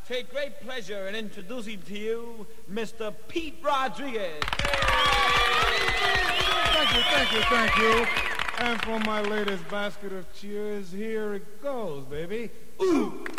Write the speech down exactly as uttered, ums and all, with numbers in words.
take great pleasure in introducing to you Mister Pete Rodriguez. Thank you, thank you, thank you. And for my latest basket of cheers, here it goes, baby. Ooh!